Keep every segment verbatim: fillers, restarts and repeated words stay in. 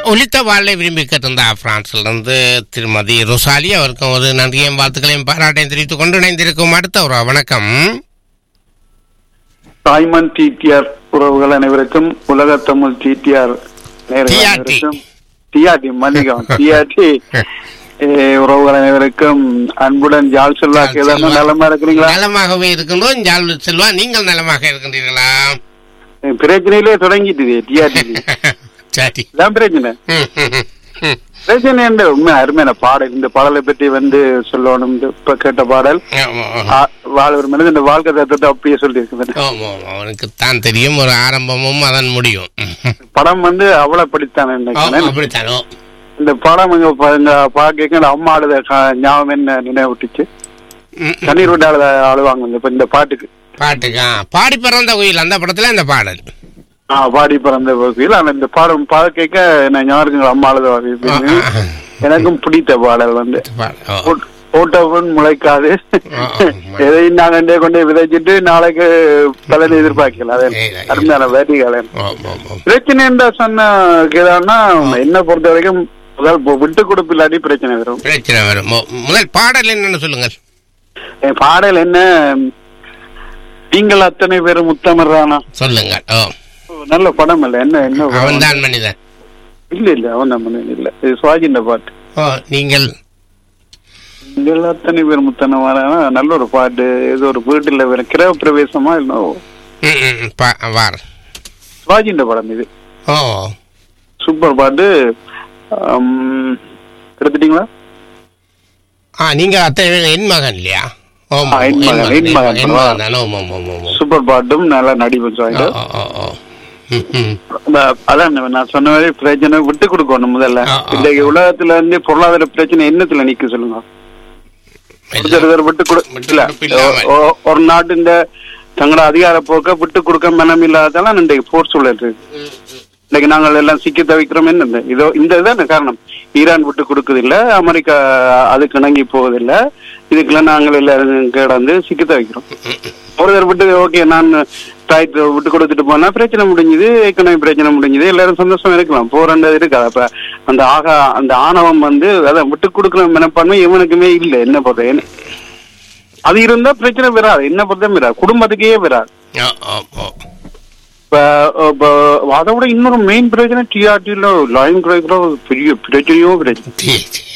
ஒலித்த வாழை விரும்பி கேட்டிருந்தா பிரான்சிலிருந்து திருமதி ரொசாலி, அவருக்கும் ஒரு நன்றியையும் வாழ்த்துக்களையும் பாராட்டையும் தெரிவித்துக் கொண்டு இணைந்திருக்கும் அடுத்த ஒரு வணக்கம். தாய்மன் டிடிஆர் உறவுகள் அனைவருக்கும், உலக தமிழ் டிடிஆர் டிஆர்டி மல்லிகம் டிஆர்டி உறவுகள் அனைவருக்கும் அன்புடன் ஜால் செல்வா. கேதான நலமா இருக்கிறீங்களா? நலமாகவே இருக்கின்றோம் ஜால் செல்வா, நீங்கள் நலமாக இருக்கின்றீர்களா? பிரச்சனையிலே தொடங்கிட்டு டிஆர்டி சரி, பிரச்சனை பிரச்சனை என்ற உண்மை அருமையான பாடல். இந்த பாடலை பற்றி வந்து சொல்லணும். இப்ப கேட்ட பாடல் வாழ் ஒரு மனிதன் இந்த வாழ்க்கை தத்துவத்தை அப்படியே சொல்லி இருக்கு. அவனுக்கு தான் தெரியும் ஒரு ஆரம்பமும் அதன் முடியும். படம் வந்து அவ்வளவு படித்தானே அப்படித்தானோ. இந்த படம் இங்க பாக்க அம்மா அழுத ஞாபகம் என்ன நினைவுட்டுச்சு. கண்ணீர் விட்டு அழுத அழுவாங்க இப்ப இந்த பாட்டுக்கு. பாட்டுக்கா பாடி பிறந்த கோயில் அந்த படத்துல இந்த பாடல் ஆஹ் பாடி பிறந்த கோயில். ஆனா இந்த பாடம் பாட கேட்க என்ன ஞாபகம் அம்மா அழுத எனக்கும் பிடித்த பாடல் வந்து போட்டோவும் முளைக்காது, எதையும் நாங்க கொண்டே விதைச்சிட்டு நாளைக்கு பலனை எதிர்பார்க்கல. அதே அருமையான வேதிகால பிரச்சனை என்ன சொன்ன கேதான்னா என்ன பொறுத்த வரைக்கும் முதல் விட்டு கொடுப்பு இல்லாட்டி பிரச்சனை வரும். பிரச்சனை வரும். முதல் பாடல் என்னன்னு சொல்லுங்க. பாடல் என்ன, நீங்கள் அத்தனை பேரும் முத்தமர்றானா சொல்லுங்க. நல்ல படம் இல்ல. என்ன என்ன அவன் தான் மனிதன் இல்ல இல்ல அவன் தான் மனிதன் இல்ல, இது சுவாஜின்ற பாட்டு. நீங்கள் நீங்கள் அத்தனை பேர் முத்தனமான நல்ல ஒரு பாட்டு. ஏதோ ஒரு வீட்டுல வேற கிரக பிரவேசமா இல்ல சுவாஜின்ற படம் இது. சூப்பர் பாட்டு. எடுத்துட்டீங்களா? நீங்க அத்தனை என் மகன் இல்லையா? சூப்பர் பாட்டும் நல்லா நடிப்பு. அதான் நான் சொன்ன மாதிரி பிரச்சனை விட்டு கொடுக்கணும் முதல்ல. இன்றைக்கு உலகத்துல இருந்து பொருளாதார பிரச்சனை என்னத்துல நிக்க சொல்லுங்க. விட்டு கொடு ஒரு நாட்டு இந்த தங்களோட அதிகார போக்க விட்டு கொடுக்க மனம் இல்லாததால இன்றைக்கு போர் சூழல் இருக்கு. இன்னைக்கு நாங்கள் எல்லாம் சிக்கி தவிக்கிறோம். என்ன இதோ இந்த இதுதான் காரணம். ஈரான் விட்டு கொடுக்குது இல்ல, அமெரிக்கா அதுக்கு இணங்கி போவதில்லை. இதுக்கெல்லாம் நாங்கள் எல்லாரும் கிடந்து சிக்கி தவிக்கிறோம். ஒருத்தர் விட்டு ஓகே நான் விட்டு கொடுத்துட்டு போனா பிரச்சனை முடிஞ்சுது, எக்கனாமி பிரச்சனை முடிஞ்சுது, எல்லாரும் சந்தோஷம் இருக்கலாம். போராண்டது இருக்காது. அப்ப அந்த ஆகா அந்த ஆணவம் வந்து அதான் விட்டு கொடுக்குற மனப்பான்மை இவனுக்குமே இல்லை. என்ன பொறுத்த அது இருந்தா பிரச்சனை வராது. என்ன பொறுத்த வராது, குடும்பத்துக்கே வராது. அதை விட இன்னொரு மெயின் பிரச்சனை டிஆர்டில லைன் கிடைக்கிற பெரிய பிரச்சனையோ பிரச்சனை.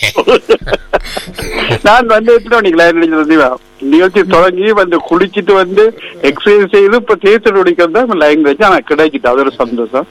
நான் வந்து நிகழ்ச்சி தொடங்கி வந்து குளிச்சுட்டு வந்து எக்ஸசைஸ் செய்து இப்ப தேர்தல் முடிக்கிறது லைன் வச்சு ஆனா கிடைச்சிட்டு அது ஒரு சந்தோஷம்.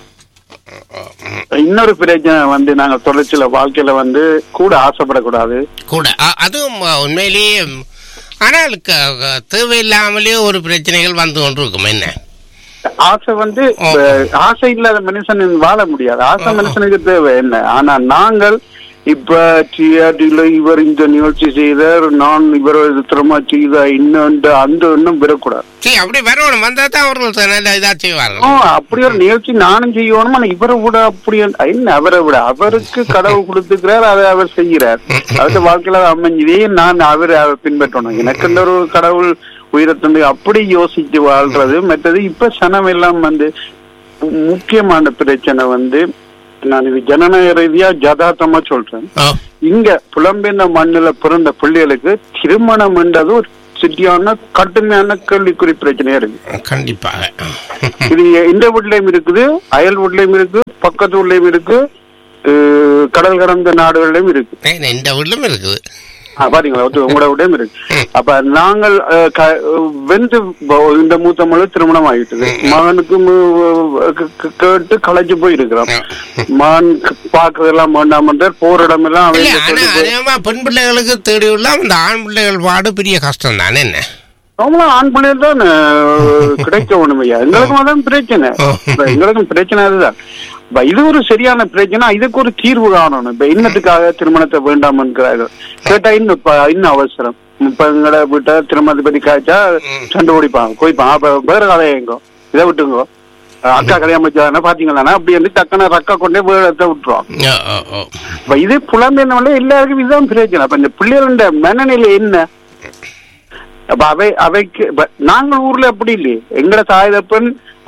இன்னொரு பிரச்சனை வந்து நாங்க தொடர்ச்சியில வாழ்க்கையில வந்து கூட ஆசைப்படக்கூடாது கூட. அதுவும் உண்மையிலேயே ஆனால் தேவையில்லாமலே ஒரு பிரச்சனைகள் வந்து கொண்டு இருக்கும். என்ன ஆசை வந்து ஆசை இல்லாத மனுஷன் வாழ முடியாது. ஆசை மனுஷனுக்கு தேவை என்ன. ஆனா நாங்கள் இப்ப டிஆர்டில இவர் இந்த நிகழ்ச்சி செய்தார், நான் இவர் திறமா செய்த இன்னும் அந்த இன்னும் பெறக்கூடாது. அப்படி வரணும் வந்தா தான் அவர்கள் இதா செய்வாங்க. அப்படி ஒரு நிகழ்ச்சி நானும் செய்யணும். ஆனா இவரை விட அப்படி என்ன அவரை விட அவருக்கு கடவுள் கொடுத்துக்கிறார், அதை அவர் செய்கிறார். அவருடைய வாழ்க்கையில அமைஞ்சதே நான் அவரை பின்பற்றணும். எனக்கு இந்த ஒரு கடவுள் உயிரத்தந்து அப்படி யோசிச்சு வாழ்றது. மற்றது இப்ப சனம் எல்லாம் வந்து முக்கியமான பிரச்சனை வந்து நான் இது ஜனநாயக ரீதியா ஜதார்த்தமா சொல்றேன். இங்க புலம்பெயர்ந்த மண்ணில பிறந்த பிள்ளைகளுக்கு திருமணம் என்றது ஒரு சிட்டியான கடுமையான கேள்விக்குறி பிரச்சனையா இருக்கு. கண்டிப்பாக இது இந்த வீட்லயும் இருக்குது, அயல் வீட்லயும் இருக்கு, பக்கத்து வீட்லயும் இருக்கு, கடல் கடந்த நாடுகளிலும் இருக்கு. இந்த வீட்லயும் இருக்குது பாத்தீங்களா, உங்களோட விடையும் இருக்கு. அப்ப நாங்கள் வெந்து இந்த மூத்த மொழி திருமணம் ஆகிட்டது. மகனுக்கு கேட்டு களைச்சு போயிருக்கிறோம். மகன் பாக்குறதெல்லாம் வேண்டாம் போரிடம் எல்லாம் பெண் பிள்ளைகளுக்கு தேடி உள்ள அந்த ஆண் பிள்ளைகள் பாடு பெரிய கஷ்டம் தானே. என்ன அவங்களும் ஆண் பிள்ளைகள் தான் கிடைக்க ஒண்ணுமையா. எங்களுக்கும் தான் பிரச்சனை. எங்களுக்கும் பிரச்சனை அதுதான். இது ஒரு சரியான பிரச்சனை. இதுக்கு ஒரு தீர்வு காணணும். இப்ப இன்னத்துக்காக திருமணத்தை வேண்டாம் என்கிறார்கள். கேட்டா இன்னும் இன்னும் அவசரம். இப்ப எங்களை விட்டா திருமணத்தை பத்தி காய்ச்சா சண்டை ஓடிப்பாங்க போய்ப்பாங்க. அப்ப வேற கதையா எங்கோ இதை விட்டுங்கோ அக்கா கல்யாணம் வச்சாங்கன்னா பாத்தீங்களா அப்படி வந்து டக்குன ரக்கா கொண்டே வேறத்தை விட்டுருவோம். இப்ப இது புலம்பெயர்ந்தவங்களே எல்லாருக்கும் இதுதான் பிரச்சனை. அப்ப இந்த பிள்ளைகளோட மனநிலை என்ன? அப்ப அவை அவைக்கு நாங்கள் ஊர்ல அப்படி இல்லையே. எங்கட தாய் தப்பன்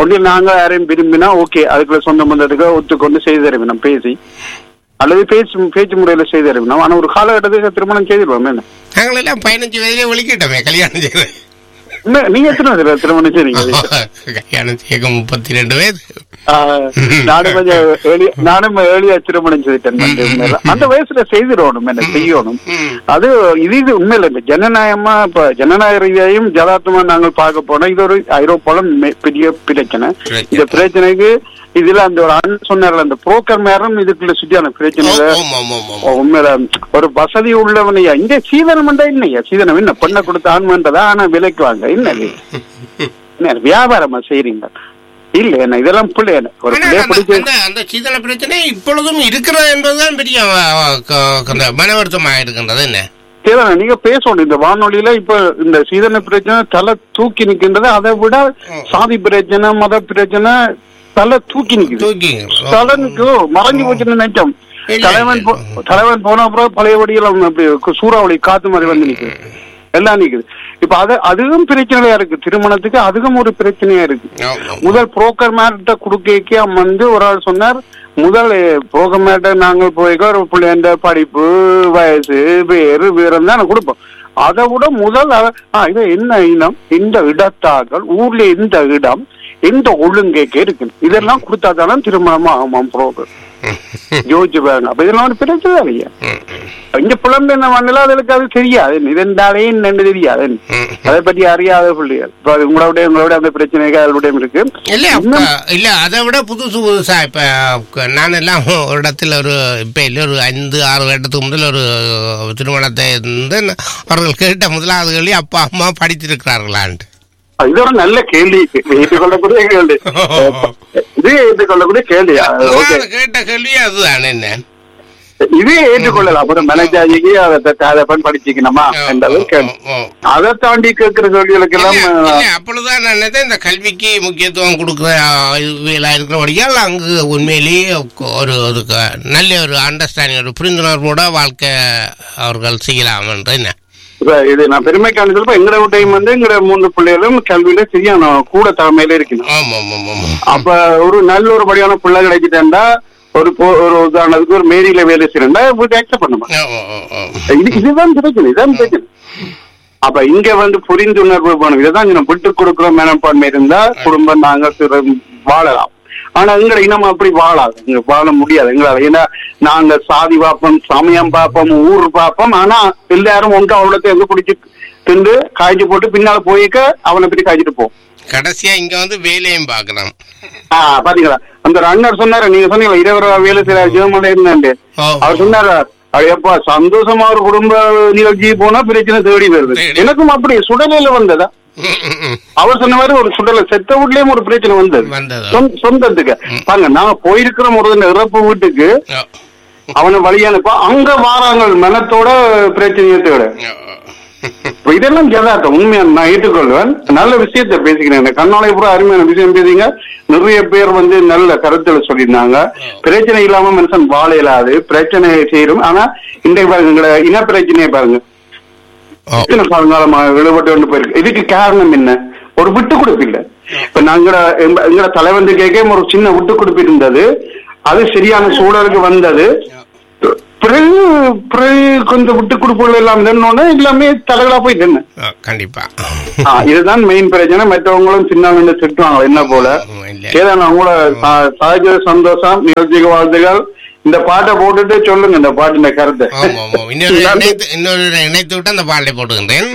ஒன்றில் நாங்க யாரையும் விரும்பினா ஓகே, அதுக்குள்ள சொந்த பந்தத்துக்கு ஒத்துக்கொண்டு செய்து தருவினோம் பேசி, அல்லது பேச்சு பேச்சு முறையில செய்து தருவினோம். ஆனா ஒரு காலகட்டத்துக்கு திருமணம் செய்திருவோம். என்ன நாங்கள் எல்லாம் பதினஞ்சு வயதிலே ஒழிக்கிட்டோமே கல்யாணம் செய்ய. நீங்க எத்தனை வயசுல திருமணம் செய்றீங்க? கல்யாணம் செய்ய முப்பத்தி ரெண்டு வயது. நானும் கொஞ்சம் நானும் ஏழியா திருமணம் செய்துட்டேன். அந்த வயசுல செய்திடணும், என்ன செய்யணும். அது இது இது உண்மையில இல்லை. ஜனநாயகமா இப்ப ஜனநாயக ரீதியாயும் ஜதார்த்தமா நாங்கள் பார்க்க போனோம். இது ஒரு ஐரோப்பால பெரிய பிரச்சனை. இந்த பிரச்சனைக்கு இதுல அந்த ஒரு அண்ணன் சொன்னார்ல, அந்த புரோக்கர் மேரம் இதுக்குள்ள சுற்றியான பிரச்சனை. உண்மையில ஒரு வசதி உள்ளவனையா இந்த சீதனம் என்றா இல்லையா, சீதனம் என்ன பொண்ணை கொடுத்து ஆண்மன்றதா, ஆனா விலைக்கு வாங்க என்னது என்ன வியாபாரமா செய்றீங்க? இல்ல என்ன இதெல்லாம் பிள்ளை ஒரு அந்த சீதன பிரச்சனை இப்பொழுதும் இருக்கிறது என்பதுதான் பெரிய மன வருத்தமாக இருக்கின்றது. என்ன நீங்க பேசணும் இந்த வானொலியில. இப்ப இந்த சீதன பிரச்சனை தலை தூக்கி நிற்கின்றது. அதை விட சாதி பிரச்சனை, மத பிரச்சனை தலை தூக்கி நிக்குது. தலைனுக்கு மறைஞ்சு போச்சுன்னு நினைச்சோம். தலைவன் தலைவன் போன அப்புறம் பழையபடியெல்லாம் அப்படி சூறாவளி காத்து மாதிரி வந்து நிக்குது, எல்லாம் நிக்குது. இப்ப அது அதுவும் பிரச்சனையா இருக்கு. திருமணத்துக்கு அதுவும் ஒரு பிரச்சனையா இருக்கு. முதல் புரோக்கர் மேட்ட குடுக்க வந்து ஒரு ஆள் சொன்னார், முதல் புரோக்கர் மேட்ட நாங்கள் போய்க்க ஒரு பிள்ளைண்ட படிப்பு, வயசு, பேரு, வீரம் தான் கொடுப்போம். அதை விட முதல் இது என்ன இனம், இந்த இடத்தாக்கள், ஊர்ல இந்த இடம், எந்த ஒழுங்கேக்க இருக்கு, இதெல்லாம் கொடுத்தாதான திருமணமா ஆமாம் புரோக்கர் யோசிச்சு பாருங்க. அப்ப இதெல்லாம் ஒரு பிரச்சனை இல்லையா? இங்க புலம்பு என்ன பண்ணல அதுக்கு அது தெரியாது, இதெண்டாலே என்னன்னு தெரியாது, அதை பற்றி அறியாத பிள்ளைகள். இப்ப அது உங்களோட உங்களோட அந்த பிரச்சனைகள் அதோட இருக்கு இல்ல இல்ல. அதை விட புதுசு புதுசா இப்ப நான் எல்லாம் ஒரு இடத்துல ஒரு இப்ப இல்ல ஒரு ஐந்து ஆறு வருடத்துக்கு முதல் ஒரு திருமணத்தை இருந்து அவர்கள் கேட்ட முதலாவது கேள்வி அப்பா அம்மா படித்திருக்கிறார்களான்ட்டு. இது ஒரு நல்ல கேள்வி, ஏற்றுக்கொள்ளக்கூடிய கேள்வி. இது ஏற்றுக்கொள்ளக்கூடிய கேள்வி. கேட்ட கேள்வி அதுதான். என்ன இதே ஏற்றுக்கொள்ளலாம். அப்புறம் மேனேஜாஜிக்கு அதை படிச்சுக்கணுமா என்றது கேள்வி. அதை தாண்டி கேட்கிற கேள்விகளுக்கு எல்லாம் அப்பொழுதுதான் நினைத்தேன் இந்த கல்விக்கு முக்கியத்துவம் கொடுக்குற வேலா இருக்கிறபடியால் அங்கு உண்மையிலேயே ஒரு நல்ல ஒரு அண்டர்ஸ்டாண்டிங், ஒரு புரிந்துணர்வோட வாழ்க்கை அவர்கள் செய்யலாம் என்று. என்ன இது நான் பெருமைக்கான சொல்ல எங்கட டைம் வந்து எங்கட மூன்று பிள்ளைகளும் கல்வியில சரியான கூட தலைமையில இருக்கணும். அப்ப ஒரு நல்ல ஒரு படியான பிள்ளை கிடைக்கிட்டா ஒரு ஒரு உதாரணத்துக்கு ஒரு மேரியில வேலை செய்யறா வீட்டு அக்செப்ட் பண்ணுமா, இதுதான் பிரச்சனை, இதுதான் பிரச்சனை. அப்ப இங்க வந்து புரிந்துணர்வு பண்ணும், இதைதான் விட்டு கொடுக்குற மனப்பான்மை இருந்தா குடும்பம் நாங்க வாழலாம். ஆனா எங்களை இனம் அப்படி வாழாது, இங்க வாழ முடியாது எங்களால. ஏன்னா நாங்க சாதி பார்ப்போம், சமயம் பார்ப்போம், ஊர் பார்ப்போம். ஆனா எல்லாரும் ஒன்று அவ்வளோத்தையும் எங்க பிடிச்சி திண்டு காய்ச்சி போட்டு பின்னால போயிக்க அவனை பற்றி காய்ச்சிட்டு போவோம். கடைசியா இங்க வந்து வேலையும் பாக்கலாம். ஆஹ் பாத்தீங்களா, அந்த அண்ணர் சொன்னாரு, நீங்க சொன்னீங்களா இருபது வேலை செய்யறாரு ஜெர்மன்ல இருந்தாண்டு, அவர் சொன்னாரு எப்பா சந்தோஷமா ஒரு குடும்ப நிகழ்ச்சி போனா பிரச்சனை தேடி வருது. எனக்கும் அப்படி சுடலையில வந்ததா அவர் சொன்ன மாதிரி ஒரு சுடலை செத்த வீட்லயும் ஒரு பிரச்சனை வந்தது சொந்தத்துக்கு. பாருங்க நாங்க போயிருக்கிறோம் ஒரு இறப்பு வீட்டுக்கு, அவனை வழியானுப்பா அங்க வாராங்க மனத்தோட பிரச்சனையை தேட. இதெல்லாம் ஜதார்த்தம், உண்மையா நான் ஏற்றுக்கொள்வேன். நல்ல விஷயத்த பேசிக்கிறேன், கண்ணாலை பூரா அருமையான விஷயம் பேசிங்க. நிறைய பேர் வந்து நல்ல கருத்துல சொல்லியிருந்தாங்க. பிரச்சனை இல்லாம மனுஷன் வாழ இயலாது, பிரச்சனை செய்யறோம். ஆனா இன்றைய பாருங்க இன பிரச்சனையை பாருங்க காலமா விடுபட்டு கொண்டு போயிருக்கு. இதுக்கு காரணம் என்ன? ஒரு விட்டு கொடுப்பு இல்ல. இப்ப நாங்க எங்க தலைவந்து கேட்க ஒரு சின்ன விட்டு கொடுப்பு இருந்தது, அது சரியான சூழலுக்கு வந்தது. கொஞ்சம் விட்டு கொடுப்புகள் எல்லாம் எல்லாமே தலைகளா போயிட்டு என்ன கண்டிப்பா இதுதான் மெயின் பிரச்சனை. மற்றவங்களும் சின்ன திட்டுவாங்க என்ன போல. ஏதாவது அவங்கள சகஜ சந்தோஷம் நிகழ்ச்சிக்கு வாழ்த்துகள். இந்த பாட்டை போட்டுட்டு சொல்லுங்க இந்த பாட்டு கருத்தை. இன்னொரு இணைத்து விட்டு அந்த பாட்டை போட்டுக்கின்றேன்.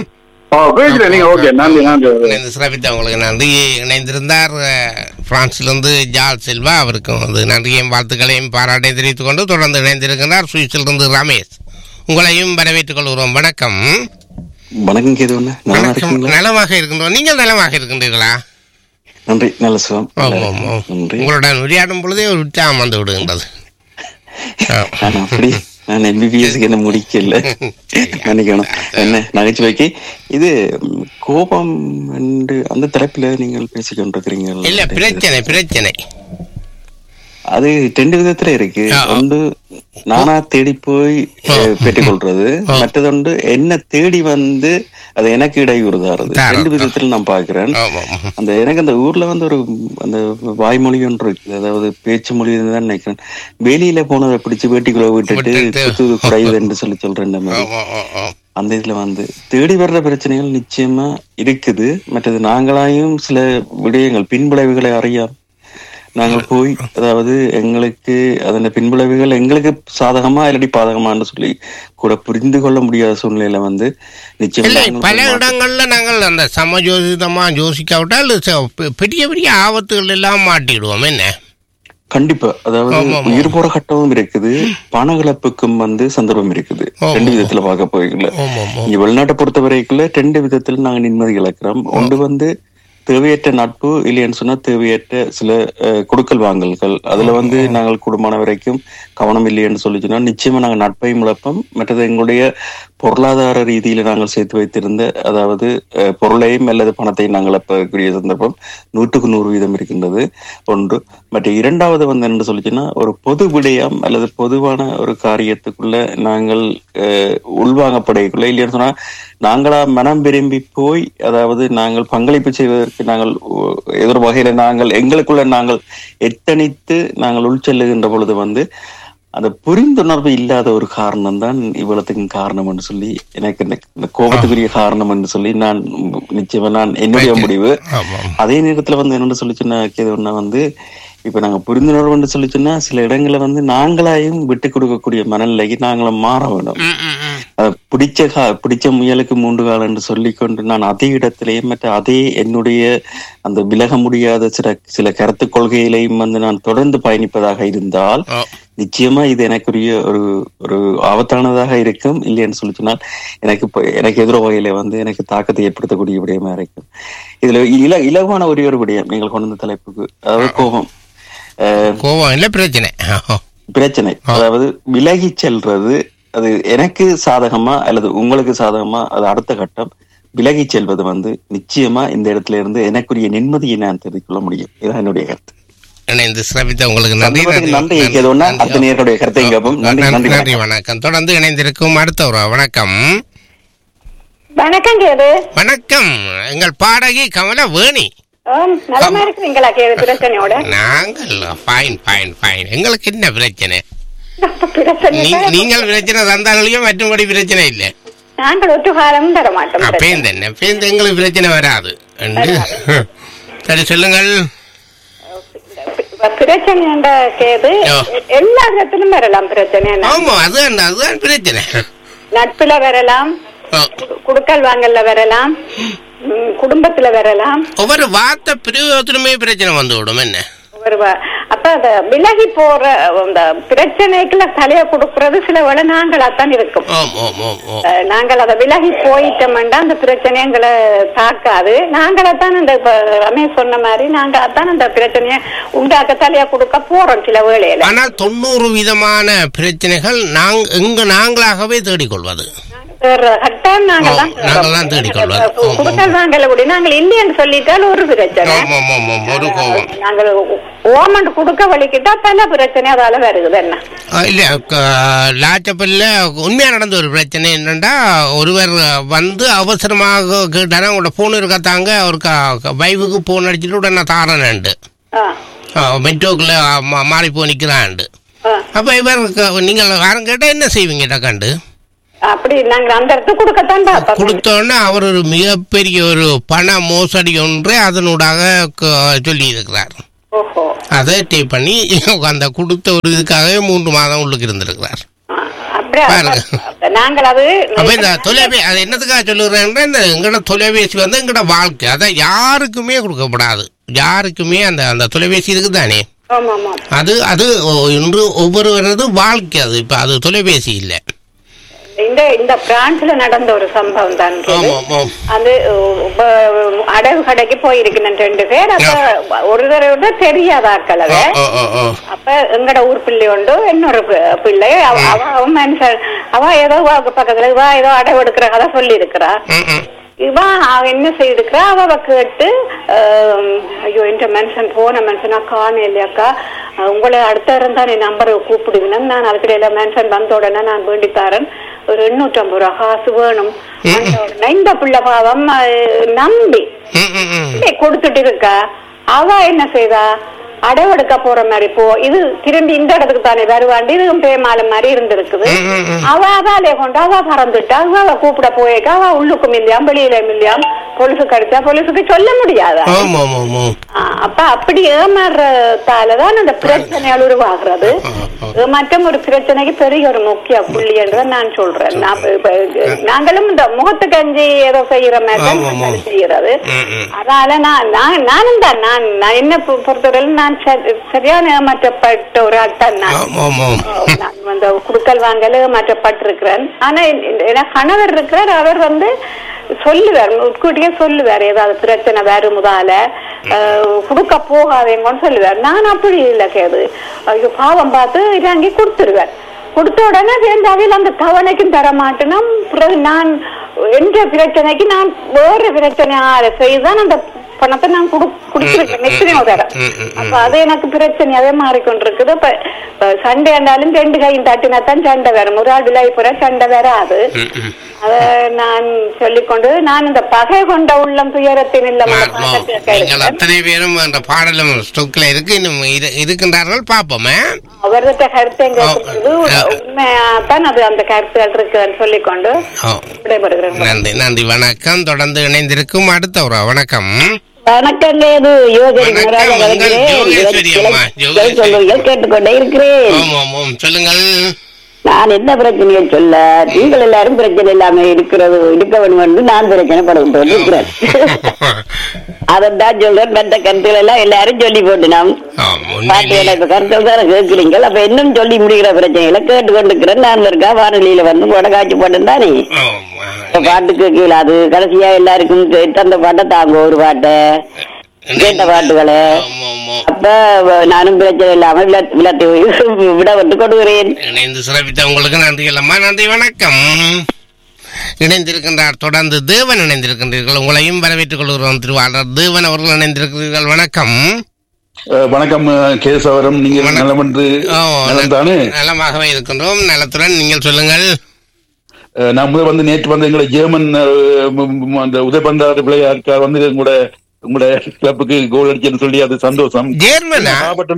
சிறப்பித்த உங்களுக்கு நன்றி. இணைந்திருந்தார் பிரான்சிலிருந்து ஜால் செல்வா, அவருக்கும் வந்து நன்றியையும் வாழ்த்துக்களையும் பாராட்டையும் தெரிவித்துக் கொண்டு தொடர்ந்து இணைந்திருக்கிறார் சுவிஸிலிருந்து ரமேஷ். உங்களையும் வரவேற்றுக் கொள்கிறோம். வணக்கம். வணக்கம். நலமாக இருக்கின்றோம், நீங்கள் நலமாக இருக்கின்றீர்களா? நன்றி, நல்ல சுகம். உங்களுடன் உரையாடும் பொழுதே ஒரு உற்சாகம் வந்து விடுகின்றது. அப்படி நான் எம்பிபிஎஸ்க்கு என்ன முடிக்கல நினைக்கணும். என்ன நகைச்சுவைக்கு இது கோபம் அந்த தலைப்புல நீங்கள் பேசிக்கொண்டிருக்கிறீங்க. இல்ல பிரச்சனை பிரச்சனை அது ரெண்டு விதத்துல இருக்கு. ஒன்று நானா தேடி போய் பெற்றுக்கொள்றது, மற்றதொன்று என்ன தேடி வந்து அது எனக்கு இடையூறுதாருது. ரெண்டு விதத்துல நான் பாக்குறேன். அந்த எனக்கு அந்த ஊர்ல வந்து ஒரு அந்த வாய்மொழி ஒன்று இருக்குது, அதாவது பேச்சு மொழி தான் நினைக்கிறேன். வெளியில போனதை பிடிச்சு வேட்டிக்குள்ள விட்டுட்டு குறையுது என்று சொல்லி சொல்றேன். அந்த இதுல வந்து தேடி வர்ற பிரச்சனைகள் நிச்சயமா இருக்குது. மற்றது நாங்களாயும் சில விடயங்கள் பின்விளைவுகளை அறியாம நாங்கள் போய், அதாவது எங்களுக்கு அதன் பின்விளைவுகள் எங்களுக்கு சாதகமா இல்லாட்டி பாதகமான்னு சொல்லி கூட புரிந்து கொள்ள முடியாத சூழ்நிலையில வந்து நிச்சயம் பல இடங்கள்ல நாங்கள் அந்த சமஜோதிதமா யோசிக்காவிட்டால் பெரிய பெரிய ஆபத்துகள் எல்லாம் மாட்டிடுவோம். என்ன கண்டிப்பா, அதாவது உயிர் போற கட்டமும் இருக்குது, பண வந்து சந்தர்ப்பம் இருக்குது. ரெண்டு விதத்துல பார்க்க போய்க்குள்ள இங்க வெளிநாட்டை பொறுத்த வரைக்குள்ள ரெண்டு விதத்துல நாங்க நிம்மதி இழக்கிறோம். ஒன்று வந்து தேவையற்ற நட்பு, இல்லைன்னு சொன்னா தேவையற்ற சில கொடுக்கல் வாங்கல்கள். அதுல வந்து நாங்கள் குடும்பமான வரைக்கும் கவனம் இல்லைன்னு சொல்லி சொன்னா நிச்சயமா நாங்கள் நட்பையும் இழப்போம். மற்றது எங்களுடைய பொருளாதார ரீதியில நாங்கள் சேர்த்து வைத்திருந்த, அதாவது பொருளையும் அல்லது பணத்தையும் நாங்கள் இழப்பக்கூடிய சந்தர்ப்பம் நூற்றுக்கு நூறு வீதம் இருக்கின்றது ஒன்று. மற்ற இரண்டாவது வந்து என்ன சொல்லிச்சுன்னா, ஒரு பொது விடயம் அல்லது பொதுவான ஒரு காரியத்துக்குள்ள நாங்கள் உள்வாங்கப்படையக்குள்ள, இல்லைன்னு சொன்னா நாங்களா மனம் விரும்பி போய், அதாவது நாங்கள் பங்களிப்பு செய்வதற்கு நாங்கள் எதிர் வகையில நாங்கள் எங்களுக்குள்ள நாங்கள் எத்தனித்து நாங்கள் உள்செல்லுகின்ற பொழுது வந்து அந்த புரிந்துணர்வு இல்லாத ஒரு காரணம் தான் இவ்வளவுக்கும் காரணம் என்று சொல்லி எனக்கு இந்த கோபத்துக்குரிய காரணம் என்று சொல்லி நான் நிச்சயமா நான் என்னுடைய முடிவு. அதே நேரத்துல வந்து என்னன்னு சொல்லிச்சுன்னா கேதுன்னா வந்து இப்ப நாங்க புரிந்துணர்வுன்னு சொல்லிச்சோன்னா சில இடங்களை வந்து நாங்களாயும் விட்டு கொடுக்கக்கூடிய மனநிலைக்கு நாங்களும் மாற வேணும். பிடிச்ச கா பிடிச்ச முயலுக்கு மூன்று காலம் என்று சொல்லிக்கொண்டு நான் அதே இடத்திலேயே மற்ற அதே என்னுடைய அந்த விலக முடியாத சில சில கருத்து கொள்கையிலையும் வந்து நான் தொடர்ந்து பயணிப்பதாக இருந்தால் நிச்சயமா இது எனக்குரிய ஒரு ஒரு ஆபத்தானதாக இருக்கும். இல்லைன்னு சொல்லி சொன்னால் எனக்கு எனக்கு எதிர வகையில வந்து எனக்கு தாக்கத்தை ஏற்படுத்தக்கூடிய விடயமா இருக்கும். இதுல இல இலகுவான ஒரே ஒரு விடயம் நீங்கள் கொண்டு வந்த தலைப்புக்கு, அதாவது கோபம் கோபம் இல்ல பிரச்சனை பிரச்சனை அதாவது விலகி செல்றது, அது எனக்கு சாதகமா அல்லது உங்களுக்கு சாதகமா, அது அடுத்த கட்டம். விலகி செல்வது வந்து நிச்சயமா இந்த இடத்துல இருந்து எனக்குரிய நிம்மதியை நான் தெரிவித்துக் கொள்ள முடியும். இதுதான் என்னுடைய கருத்து. உங்களுக்கு நன்றி. வணக்கம். தொடர்ந்து இணைந்திருக்கும் அடுத்த ஒரு வணக்கம். வணக்கம் கேது. வணக்கம். எங்கள் பாடகி கமலவேணி. எங்களுக்கு என்ன பிரச்சனை? நீங்கள் பிரச்சனை தந்தாங்களையும் மற்றபடி பிரச்சனை இல்லை. நாங்கள் ஒற்று காலம் தர மாட்டோம். பேருந்து என்ன பேருந்து எங்களுக்கு பிரச்சனை வராது. சரி சொல்லுங்கள். பிரச்சனை கேது எல்லா இடத்திலும் வரலாம் பிரச்சனை. ஆமா, அதுதான் அதுதான் பிரச்சனை. நட்புல வரலாம், குடுக்கல் வாங்கல்ல வரலாம், குடும்பத்துல வரலாம். ஒவ்வொரு வார்த்தை பிரயோகத்திலுமே பிரச்சனை வந்து விடும். என்ன அப்ப அத விலகி போற அந்த பிரச்சனைக்குள்ள தலைய கொடுக்கறது சில வேளை நாங்களாத்தான் இருக்கும். நாங்கள் அதை விலகி போயிட்டோம்டா அந்த பிரச்சனை எங்களை தாக்காது. நாங்களாத்தான் அந்த ரமேஷ் சொன்ன மாதிரி நாங்களாத்தான் அந்த பிரச்சனைய உண்டாக்க தலைய கொடுக்க போறோம் சில வேளையில. ஆனால் தொண்ணூறு விதமான பிரச்சனைகள் நாங்க எங்க நாங்களாகவே தேடிக்கொள்வது. குடுக்கல் வாங்கல கூட நாங்கள் இல்லைன்னு சொல்லிட்டால் ஒரு பிரச்சனை. நாங்கள் ஓமண்ட் குடுக்க வலிக்கிட்டா பல பிரச்சனை அதால வருது. என்ன இல்ல லாச்சப்பல்ல உண்மையா நடந்த ஒரு பிரச்சனை என்னன்னா, ஒருவர் வந்து அவசரமாக கேட்டாரு, உங்களோட போன் இருக்கத்தாங்க, அவருக்கு வைஃபுக்கு போன் அடிச்சுட்டு உடனே தாரனண்டு மெட்ரோக்குள்ள மாறி போ நிக்கிறாண்டு. அப்ப இவர் நீங்கள் யாரும் கேட்டா என்ன செய்வீங்க டக்காண்டு? அப்படி நாங்க அந்த இடத்துக்கு கொடுக்கத்தான் கொடுத்தோன்னா அவர் ஒரு மிகப்பெரிய ஒரு பண மோசடி ஒன்று அதனூடாக சொல்லி இருக்கிறார். அதை டே பண்ணி அந்த கொடுத்த ஒரு இதுக்காகவே மூன்று மாதம் உள்ளுக்கு இருந்திருக்கிறார். தொலைபேசி அது என்னதுக்காக சொல்லுறேன்னா, இந்த எங்கட தொலைபேசி வந்து எங்கட வாழ்க்கை, அதை யாருக்குமே கொடுக்கப்படாது. யாருக்குமே அந்த அந்த தொலைபேசி இருக்குதானே, அது அது இன்று ஒவ்வொருவரது வாழ்க்கை. அது இப்ப அது தொலைபேசி இல்லை. இந்த இந்த பிரான்ஸ்ல நடந்த ஒரு சம்பவம் தான். அது அடகு கடைக்கு போயிருக்கணும் ரெண்டு பேர். அப்ப ஒரு தடவை தெரியாத ஆட்கள். அத அப்ப எங்கட ஊர் பிள்ளை உண்டு, இன்னொரு பிள்ளை அவ மனுஷன் அவ ஏதோ பக்கத்துல ஏதோ அடகு எடுக்கிற கதை சொல்லி இருக்கிறா. இவ என்ன செய்திருக்கிறா, அவ கேட்டு ஐயோ என்ற மனுஷன் போன மனுஷனா காண இல்லையாக்கா, உங்களை அடுத்த இருந்தா நீ நம்பரை கூப்பிடுவேன், நான் அதுக்கிடையில மனுஷன் வந்த உடனே நான் வேண்டித்தாரன் ஒரு எண்ணூற்றி ஐம்பது ரூபா காசு வேணும். இந்த பிள்ளை பாவம் நம்பி கொடுத்துட்டு இருக்கா. அவ என்ன செய்தா, அடவெடுக்க போற மாதிரி போ, இது திரும்பி இந்த இடத்துக்கு தானே வருவாண்டி, இதுவும் பேமால மாதிரி இருந்திருக்குது. அவ அதாலே கொண்டு அவ பறந்துட்டா. அவ கூப்பிட போயிருக்கா, அவ உள்ளுக்கும் இல்லையாம் வெளியிலும் இல்லையாம், பொலிசுக்கு அடிச்சா பொலிசுக்கு சொல்ல முடியாத. அப்ப அப்படி ஏமாறுறதாலதான் அந்த பிரச்சனைகள் உருவாகிறது. மற்றும் ஒரு பிரச்சனைக்கு பெரிய ஒரு முக்கிய புள்ளி என்றுதான் நான் சொல்றேன். நாங்களும் இந்த முகத்துக்கு அஞ்சி ஏதோ செய்யற மாதிரி செய்யறது. அதனால நான் நானும் தான் நான் என்ன பொறுத்தவரையில் நான் சரியான ஏமாற்றப்பட்ட ஒரு ஆட்டம். நான் வந்து குடுக்கல் வாங்கல ஏமாற்றப்பட்டிருக்கிறேன். ஆனா எனக்கு கணவர் இருக்கிறார், அவர் வந்து சொல்லுவார், உட்கூட்டியே சொல்லுவார், ஏதாவது பிரச்சனை வேறு முதால குடுக்க போகாதேங்கன்னு சொல்லுவார். நான் அப்படி இல்லை கேது, ஐயோ பாவம் பார்த்து இறங்கி கொடுத்துருவேன். கொடுத்த உடனே சேர்ந்தாவில் அந்த தவணைக்கும் தர மாட்டேன்னா பிறகு நான் எந்த பிரச்சனைக்கு நான் வேறு பிரச்சனையால செய்துதான் அந்த பணத்தை நான் குடிச்சிருக்கேன் எத்தனையோ தரம். அப்ப அது எனக்கு பிரச்சனையாவே மாறிக்கொண்டிருக்குது. இப்ப சண்டை ஆண்டாலும் ரெண்டு கையும் தட்டினா தான் சண்டை வரும், ஒரு ஆள் விலை போற சண்டை வராது. அத நான் சொல்லிக்கொண்டு நான் இந்த பகை கொண்ட உள்ளம் துயரத்தின் இல்லம் அத்தனை பேரும் அந்த பாடலும் ஸ்டோக்ல இருக்கு, இன்னும் இருக்கின்றார்கள் பார்ப்போமே. அவர்கிட்ட கருத்தை உண்மையாத்தான் அது அந்த கருத்துகள் இருக்குன்னு சொல்லிக்கொண்டு விடைபெறுகிறேன். நன்றி நன்றி, வணக்கம். தொடர்ந்து இணைந்திருக்கும் அடுத்த ஒரு வணக்கம். வணக்கங்க, இது கேட்டுக்கொண்டே இருக்கிறேன். சொல்லுங்கள். நான் என்ன பிரச்சனையை சொல்ல, நீங்கள் எல்லாரும் பிரச்சனை இல்லாம இருக்கிறது இருக்க வேண்டும் என்று நான் பிரச்சனை படுத்து இருக்கிறேன். அதான் சொல்றேன், மற்ற கருத்துக்கள் எல்லாம் எல்லாரும் சொல்லி போட்டு நாம் பாட்டியில இப்ப கருத்துக்கள் தானே கேட்கிறீங்க. அப்ப இன்னும் சொல்லி முடிகிற பிரச்சனைகளை கேட்டுக்கொண்டிருக்கிறேன். நான் இருக்கா வானொலியில வந்து போட காட்சி போட்டேன் தானே, பாட்டு கேட்கல. அது கடைசியா எல்லாருக்கும் கேட்டு அந்த பாட்டை தாங்க ஒரு பாட்டை கேட்ட பாட்டுகளை. அப்ப நானும் பிரச்சனை இல்லாம விளத்தி விட வந்து கொடுக்கிறேன். இணைந்து சிறப்பித்த உங்களுக்கு நன்றி இல்லம்மா, நன்றி, வணக்கம். இணைந்திருக்கின்றார் தொடர்ந்து தேவன் இணைந்திருக்கின்றீர்கள், உங்களையும் வரவேற்றுக் கொள்கிறோம். திருவாளர் தேவன் அவர்கள் இணைந்திருக்கிறீர்கள், வணக்கம். வணக்கம் கேசவரம், நீங்கள் நலமாகவே இருக்கின்றோம். நலத்துடன் நீங்கள் சொல்லுங்கள். நான் முதல் வந்து நேற்று வந்து எங்களை ஜெர்மன் அந்த உதயபந்தார் பிள்ளையாருக்கார் வந்து கூட உங்களோட கிளப்புக்கு கோல் அடிச்சுன்னு சொல்லி அது சந்தோஷம். ஜெர்மன்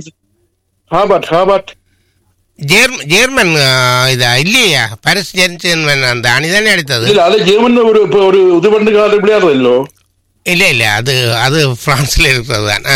ஜெர்மன் இதா இல்லையா, பாரிஸ் ஜெர்மன் அந்த அணிதானே அடித்தது. இல்ல அது ஜெர்மன் ஒரு ஒரு உதயபந்து கால பிள்ளையார் இல்லோ. இல்ல இல்ல அது அது பிரான்ஸ்ல இருக்கிறது தானே.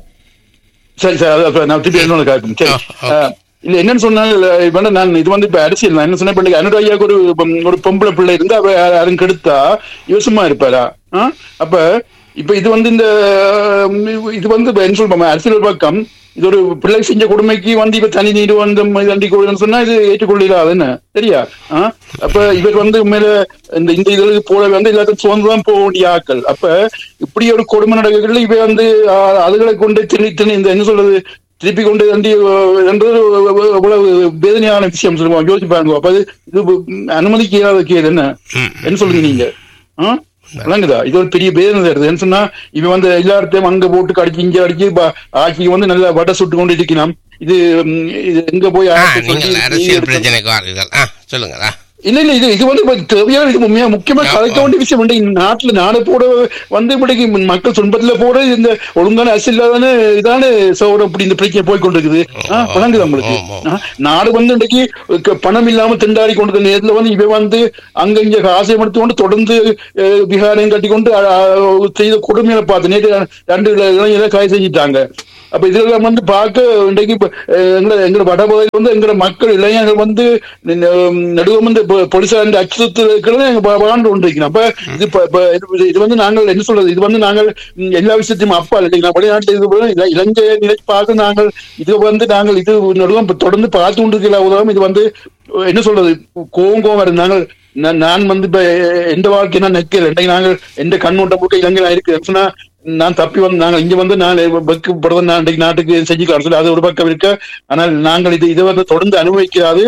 சரி சார், நான் திருப்பி என்ன காட்டும். சரி இல்ல என்னன்னு சொன்னா, நான் இது வந்து இப்ப அரசியல் நான் என்ன சொன்னேன், அனுராயாவுக்கு ஒரு ஒரு பொம்பளை பிள்ளை இருந்து அவ யாரும் கெடுத்தா யோசமா இருப்பாரா? அப்ப இப்ப இது வந்து இந்த இது வந்து என்ன சொல்றோம், அரசியல் பக்கம் இது ஒரு பிள்ளை செஞ்ச கொடுமைக்கு வந்து இப்ப தனி நீடு வந்து தண்டி கொடுன்னு சொன்னா இது ஏற்றுக்கொள்ளலாம் என்ன சரியா? ஆஹ் அப்ப இவர் வந்து மேல இந்த இந்த இதுக்கு போல வந்து எல்லாத்தையும் சுதந்திரம் போக வேண்டிய ஆக்கள். அப்ப இப்படி ஒரு கொடுமை நடக்கல இவ வந்து அதுகளை கொண்டு திணி திணி இந்த என்ன சொல்றது திருப்பி கொண்டு தண்டி இவ்வளவு வேதனையான விஷயம் சொல்லுவோம், யோசிச்சு பாருங்க. அப்ப இது அனுமதிக்க இயலாத கேது என்ன என்ன சொல்லுங்க நீங்க? ஆஹ் விளங்குதா? இது ஒரு பெரிய பேதனை வருது. என்ன சொன்னா இவன் வந்து எல்லாத்தையும் அங்க போட்டு கடிச்சு இங்க அடிச்சு ஆக்கி வந்து நல்லா வடை சுட்டு கொண்டு இருக்கணும். இது இது எங்க போய் அரசியல் பிரச்சனைக்கு சொல்லுங்க. இல்ல இல்ல இது இது வந்து தேவையான இது முக்கியமா கலைக்க வேண்டிய விஷயம் உண்டு. நாட்டுல நாடு போட வந்து இப்படிக்கு மக்கள் துன்பத்துல போட இந்த ஒழுங்கான அரசு இல்லாதானே இதானே சோரம் இப்படி இந்த பிரச்சனை போய் கொண்டிருக்குது. ஆஹ் வழங்குது நம்மளுக்கு. நாடு வந்து இன்றைக்கு பணம் இல்லாம திண்டாடி கொண்டிருக்க நேரத்துல வந்து இவன் வந்து அங்க இங்க காசை எடுத்து கொண்டு தொடர்ந்து விகாரையும் கட்டி கொண்டு செய்த கொடுமையில பார்த்து நேற்று ரெண்டு இளைஞரை கைது செஞ்சுட்டாங்க. அப்ப இதெல்லாம் வந்து பார்க்க இன்றைக்கு எங்களை எங்களோட வடபகுதியில் வந்து எங்களோட மக்கள் இளைஞர்கள் வந்து நடுவம் வந்து போலீசார் அச்சுறுத்தல் இருக்கிறத எங்க வாழ்ந்து கொண்டிருக்கிறோம். அப்ப இது இது வந்து நாங்கள் என்ன சொல்றது, இது வந்து நாங்கள் எல்லா விஷயத்தையும் அப்பா இல்லைங்களா வெளிநாட்டு இது இலங்கை நிலை பார்த்து நாங்கள் இது வந்து நாங்கள் இது நடுவம் தொடர்ந்து பார்த்து கொண்டிருக்கிற உதவும் இது வந்து என்ன சொல்றது கோவம் கோவம் வருது. நாங்கள் நான் வந்து இப்ப எந்த வாழ்க்கை நான் நிற்கிறேன் இன்றைக்கு நாங்கள் எந்த கண்ணோட்டம் போட்டு இலங்கையில இருக்கு சொன்னா நான் தப்பி வந்து நாங்கள் இங்க வந்து நான் வெக்கப்படுறது நான் இன்றைக்கு நாட்டுக்கு செஞ்சுக்கலாம் சொல்லி அது ஒரு பக்கம் இருக்க. ஆனால் நாங்கள் இது இதை வந்து தொடர்ந்து அனுபவிக்காது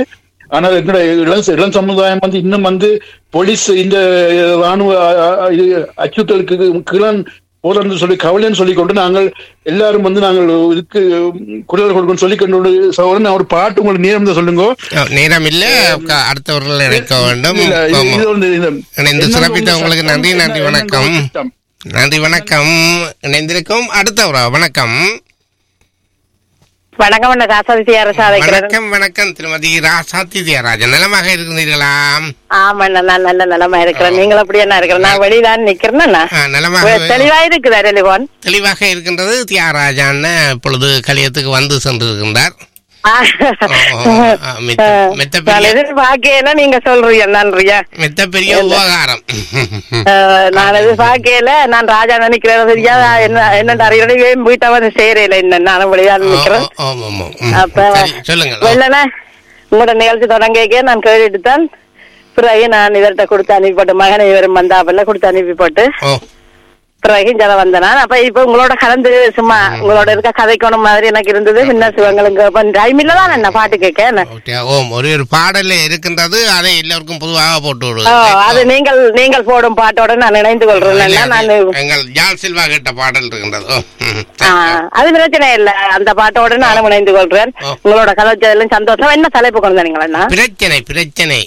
ஆனால் எங்களோட இளம் இளம் சமுதாயம் வந்து இன்னும் வந்து போலீஸ் இந்த ராணுவ அச்சுறுத்தலுக்கு கிளன் போலன்னு சொல்லி கவலைன்னு சொல்லிக் கொண்டு நாங்கள் எல்லாரும் வந்து நாங்கள் இதுக்கு குரல் கொடுக்கணும் சொல்லிக் கொண்டு சகோதரன் ஒரு பாட்டு உங்களுக்கு நேரம் தான் சொல்லுங்க. நேரம் இல்ல, அடுத்தவர்கள் இணைக்க வேண்டும். சிறப்பித்த உங்களுக்கு நன்றி. நன்றி வணக்கம். நன்றி வணக்கம். இணைந்திருக்கும் அடுத்தவரா வணக்கம். வணக்கம். வணக்கம் வணக்கம் திருமதி ராசாத்தி தியாகராஜன். நலமாக இருக்கிறீர்களா? ஆமா, நான் நல்ல நலமா இருக்கிறேன். நீங்கள் அப்படி என்ன இருக்கிறேன்? நான் வெளியில நிக்கிறேன்னா தெளிவா இருக்குது. தெளிவாக இருக்கின்றது. தியாகராஜன் இப்பொழுது கலியத்துக்கு வந்து சென்றிருக்கின்றார். எதிர்பார்க்கல நீங்க சொல்றீங்க. நன்றியா. மித்த பெரிய உபகாரம். நான் எதிர்பார்க்கல. நான் ராஜா நினைக்கிறேன். சரியா என்ன என்ன அறியறதே வீட்டை வந்து சேரையில என்ன நானும் விளையாட நிக்கிறேன். அப்ப வெள்ளன உங்களோட நிகழ்ச்சி தொடங்க நான் கேட்டுட்டு தான் பிறகு நான் இவர்கிட்ட கொடுத்து அனுப்பிப்பட்டு மகனை இவரும் வந்தாப்பல்ல கொடுத்து அனுப்பிப்பட்டு பிறகு ஜன வந்தனா. அப்ப இப்ப உங்களோட கலந்து சும்மா உங்களோட இருக்க கதைக்கணும் மாதிரி எனக்கு இருந்தது. பின்ன சிவங்களுக்கு டைம் இல்லதான் என்ன பாட்டு கேட்க ஒரு ஒரு பாடல இருக்கின்றது. அதை எல்லாருக்கும் பொதுவாக போட்டு விடுவோம். அது நீங்கள் நீங்கள் போடும் பாட்டோட நான் இணைந்து கொள்றேன். நான் எங்கள் ஜால் சில்வா கேட்ட பாடல் இருக்கின்றது. அது பிரச்சனை இல்ல. அந்த பாட்டோட நானும் இணைந்து கொள்றேன். உங்களோட கதைச்சதுல சந்தோஷம். என்ன தலைப்பு கொண்டு வந்தீங்களா? பிரச்சனை பிரச்சனை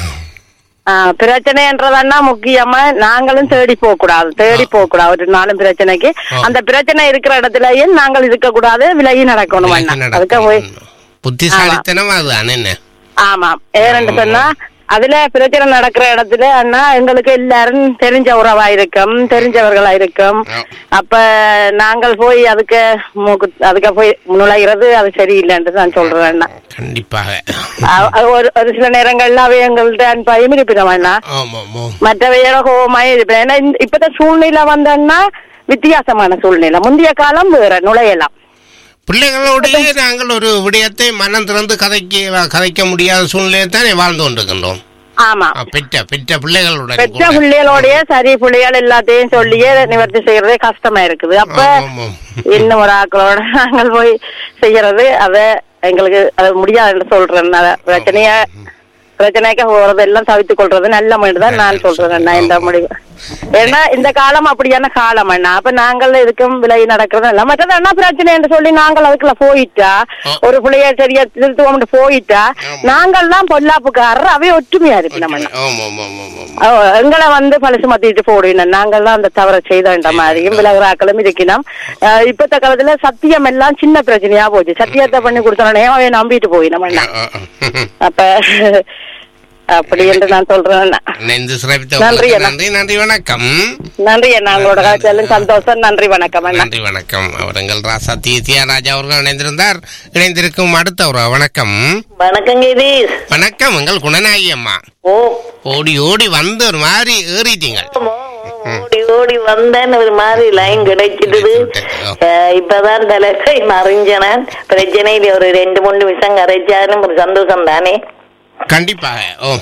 பிரச்சனைன்றதா முக்கியமா நாங்களும் தேடி போக கூடாது. தேடி போக கூடாது. ஒரு நாளும் பிரச்சனைக்கு அந்த பிரச்சனை இருக்கிற இடத்துலயே நாங்கள் இருக்க கூடாது. விலகி நடக்கணும். அதுக்கு போய் புத்திசாலித்தனம் அதுதான் என்ன. ஆமா. ஏன்னு சொன்னா அதுல பிரச்சனை நடக்கிற இடத்துல அண்ணா எங்களுக்கு எல்லாரும் தெரிஞ்ச உறவா இருக்கும், தெரிஞ்சவர்களா இருக்கும். அப்ப நாங்கள் போய் அதுக்கு அதுக்கு போய் நுழைகிறது அது சரியில்லைன்னு நான் சொல்றேன். கண்டிப்பாக ஒரு சில நேரங்கள்ல அவை எங்கள்ட்ட அன்பாயும் இருப்பினோம் அண்ணா. மற்றவையோட கோபமாயும் இருப்பேன். ஏன்னா இப்பதான் சூழ்நிலை வந்தோம்னா வித்தியாசமான சூழ்நிலை. முந்தைய காலம் வேற நுழையலாம். பிள்ளைகளோடய நாங்கள் ஒரு விடயத்தை மனம் திறந்து கதைக்க கதைக்க முடியாத சூழ்நிலையை தானே வாழ்ந்து கொண்டிருக்கின்றோம். ஆமா. பெற்ற பெற்ற பிள்ளைகளோட பெற்ற பிள்ளைகளோடய சரி பிள்ளைகள் எல்லாத்தையும் சொல்லியே நிவர்த்தி செய்யறதே கஷ்டமா இருக்குது. அப்ப இன்னும் ஒரு ஆக்களோட நாங்கள் போய் செய்யறது அத எங்களுக்கு அது முடியாதுன்னு சொல்றேன். பிரச்சனைய பிரச்சனைக்கு போறது எல்லாம் தவித்துக் கொள்றது நல்ல மனிதான் நான் சொல்றேன் அண்ணா. இந்த முடிவு ஏன்னா இந்த காலம் அப்படியான காலம் அண்ணா. அப்ப நாங்கள் இதுக்கும் விலகி நடக்கிறது இல்ல. மற்றது அண்ணா பிரச்சனை என்று சொல்லி நாங்கள் அதுக்குள்ள போயிட்டா ஒரு பிள்ளைய சரியா திருத்துவோம் போயிட்டா நாங்கள் தான் பொல்லாப்புக்காரர் அவை ஒற்றுமையா இருப்பினோம் அண்ணா. எங்களை வந்து பழசு மாத்திட்டு போடுவினோம். நாங்கள் தான் அந்த தவறை செய்த மாதிரியும் விலகிறாக்களும் இருக்கணும். இப்பத்த காலத்துல சத்தியம் எல்லாம் சின்ன பிரச்சனையா போச்சு. சத்தியத்தை பண்ணி கொடுத்தோன்னே அவன் நம்பிட்டு போயினோம் அண்ணா. அப்ப அப்படி என்று நான் சொல்றேன். நன்றி நன்றி நன்றி வணக்கம். நன்றி அண்ணா. உங்களோட காட்சியிலும் சந்தோஷம். நன்றி வணக்கம். நன்றி வணக்கம். அவர்கள் ராசா தியாகராஜா அவர்கள் இணைந்திருந்தார். இணைந்திருக்கும் அடுத்தவரா வணக்கம். வணக்கம். வணக்கம். எங்கள் குணநாயகி அம்மா. ஓ ஓடி ஓடி வந்து ஒரு மாதிரி ஏறிட்டீங்க. ஓடி ஓடி வந்தேன். ஒரு மாதிரி லைன் கிடைச்சிடுது. இப்பதான் தலைப்பை மறைஞ்சன. பிரச்சனையில ஒரு ரெண்டு மூணு நிமிஷம் கரைச்சாலும் ஒரு சந்தோஷம் தானே. கண்டிப்பாக. ஓ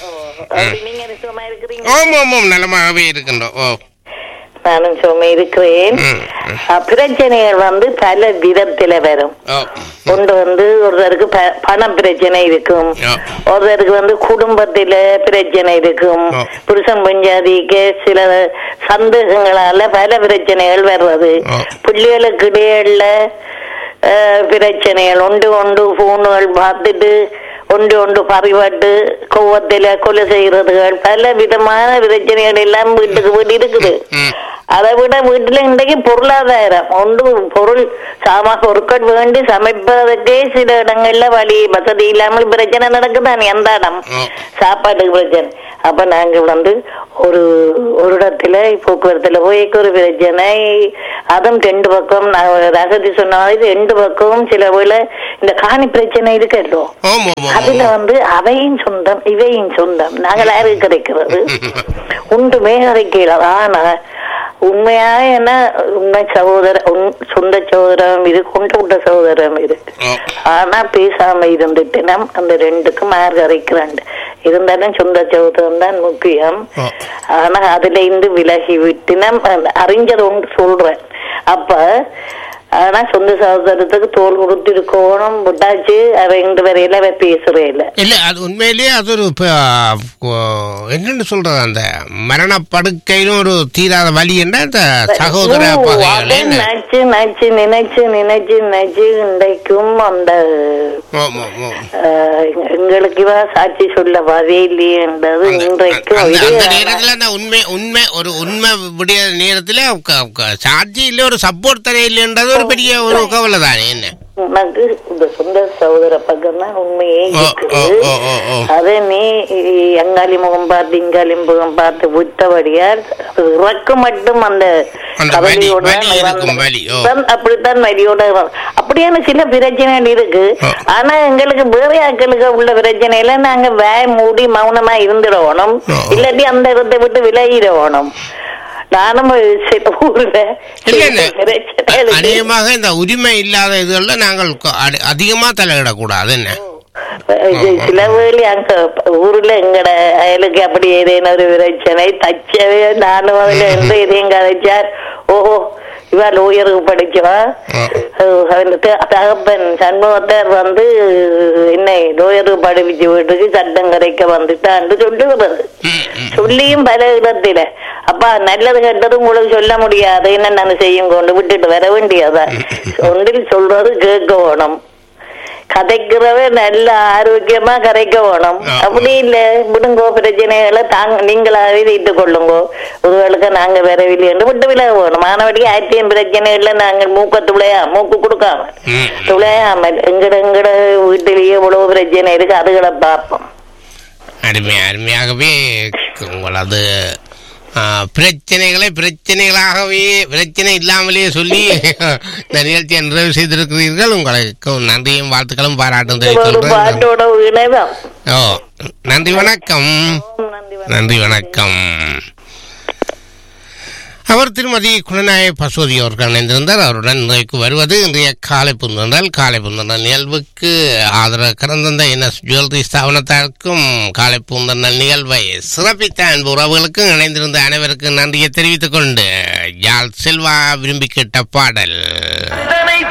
ஓம் ஓம் ஓம் நலமாகவே இருக்கின்றோம். ஓ நானும் சும்மா இருக்கிறேன். பிரச்சனைகள் வந்து பல விதத்துல வரும். ஒன்று வந்து ஒருத்தருக்கு பண பிரச்சனை இருக்கும், ஒருத்தருக்கு வந்து குடும்பத்தில பிரச்சனை இருக்கும், புருஷன் பஞ்சாதிக்கு சில சந்தேகங்களால பல பிரச்சனைகள் வர்றது, பிள்ளைகளுக்கு இடையில பிரச்சனைகள் ஒன்று ஒன்று போன்கள் பார்த்துட்டு ஒன்று ஒன்று பறிவாட்டு கோவத்தில கொலை செய்யறதுகள் பல விதமான பிரச்சனைகள் எல்லாம் வீட்டுக்கு வீடு இருக்குது. அதை விட வீட்டுல இன்றைக்கு பொருளாதாரம் ஒன்று பொருள் சாமா பொருட்கள் வேண்டி சமைப்பதற்கே சில இடங்கள்ல வழி வசதி இல்லாமல் பிரச்சனை நடக்குதான். எந்த இடம் சாப்பாட்டுக்கு பிரச்சனை. அப்ப நாங்க வந்து ஒரு ஒரு இடத்துல போக்குவரத்துல போய் ஒரு பிரச்சனை, அதுவும் ரெண்டு பக்கம் ரகதி சொன்ன மாதிரி ரெண்டு பக்கம் சில வேளை இந்த காணி பிரச்சனை இருக்கோ அதுல வந்து அவையும் சொந்தம் இவையும் சொந்தம் நாங்கள் யாரு கிடைக்கிறது ஒன்றுமே கிடைக்கல. ஆனா உண்மையா என்ன உண்மை சகோதரம் சொந்த சகோதரம் இருக்கு, கொண்டு விட்ட சகோதரம் இருக்கு. ஆனா பேசாம இருந்துட்டு நம் அந்த ரெண்டுக்கும் யார் கரைக்கிறான் இருந்தாலும் சொந்த சகோதரம் தான் முக்கியம். ஆனா அதுல இருந்து விலகி விட்டு நம் அறிஞ்சது ஒன்று சொல்றேன். அப்ப ஆனா சொந்த சகோதரத்துக்கு தோல் கொடுத்து இருக்கணும் விட்டாச்சு. அவ இன்று வரையில அவ பேசுறே இல்ல. இல்ல அது உண்மையிலேயே அது ஒரு என்னன்னு சொல்றது, அந்த மரணப்படுக்கையில ஒரு தீராத வழி என்ன அந்த சகோதர நினைச்சு நினைச்சு நினைச்சு நினைச்சு நினைச்சு இன்றைக்கும் அந்த எங்களுக்கு இவ சாட்சி சொல்ல வரே இல்லையன்றது இன்றைக்கும் உண்மை உண்மை ஒரு உண்மை விடிய நேரத்துல சாட்சி இல்ல ஒரு சப்போர்ட் தர இல்லைன்றது ஒரு பெரிய ஒரு கவலை தானே. என்ன உனக்கு இந்த சொந்த சகோதர பக்கம் தான் உண்மையே இருக்குது. அதை நீ அங்காளி முகம் பார்த்து இங்காளி முகம் பார்த்து விட்டபடியால் இறக்கு மட்டும் அந்த கவலையோட அப்படித்தான் வலியோட அப்படியான சில பிரச்சனைகள் இருக்கு. ஆனா எங்களுக்கு வேற ஆக்களுக்கு உள்ள பிரச்சனையில நாங்க வேய மூடி மௌனமா இருந்துடணும், இல்லாட்டி அந்த இடத்தை விட்டு விலகிடணும். நானும் அதிகமாக இந்த உரிமை இல்லாத இதுல நாங்கள் அதிகமா தலையிடக்கூடாது. என்ன சில வேலி அங்க ஊர்ல எங்கட அயலுக்கு அப்படி ஏதேனும் ஒரு பிரச்சனை தச்சவே நானும் அதுல இருந்து எதையும் கதைச்சார். ஓஹோ இவா லோயருக்கு படிச்சவா, தகப்பன் சண்முகத்தார் வந்து என்ன லோயருக்கு படிப்பிச்சு வீட்டுக்கு சட்டம் கரைக்க வந்துட்டான்னு சொல்லுகிறது. சொல்லியும் பல இடத்துல அப்பா நல்லது கெட்டது உங்களுக்கு சொல்ல முடியாது, என்ன நான் செய்யும் கொண்டு விட்டுட்டு வர வேண்டியதா. ஒன்றில் சொல்றது கேட்க வேணும், கதைக்கிறவ நல்ல ஆரோக்கியமா கரைக்க வேணும். அப்படி இல்ல விடுங்கோ பிரச்சனைகளை தாங்க நீங்களாவே வைத்துக் கொள்ளுங்கோ, ஒருவேளுக்கு நாங்க வரவில்லை என்று விட்டு விலக வேணும். மாணவடி ஆயிரத்தியம் பிரச்சனைகள்ல நாங்கள் மூக்க துளையா மூக்கு கொடுக்காம துளையாமல் எங்கட எங்கட வீட்டிலேயே இவ்வளவு பிரச்சனை இருக்கு, அதுகளை பார்ப்போம். அருமையா அருமையாகவே உங்களது பிரச்சனைகளை பிரச்சனைகளாகவே பிரச்சனை இல்லாமலேயே சொல்லி இந்த நிகழ்ச்சியை நிறைவு செய்திருக்கிறீர்கள். உங்களுக்கு நன்றியும் வாழ்த்துக்களும் பாராட்டும் தெரிவித்துள்ளேன். ஓ நன்றி வணக்கம். நன்றி வணக்கம். அவர் திருமதி குணநாய பசுவதி அவர்கள் இணைந்திருந்தார். அவருடன் இன்றைக்கு வருவது இன்றைய காலை புந்தல் காலை புந்தல் நிகழ்வுக்கு ஆதரவு கடந்த என்எஸ் ஜுவல்லரி ஸ்தாபனத்தாருக்கும் காலை புந்தல் நிகழ்வை சிறப்பித்த அன்பு உறவுகளுக்கும் இணைந்திருந்த அனைவருக்கும் நன்றியை தெரிவித்துக் கொண்டு யாழ் செல்வா விரும்பி கேட்ட பாடல்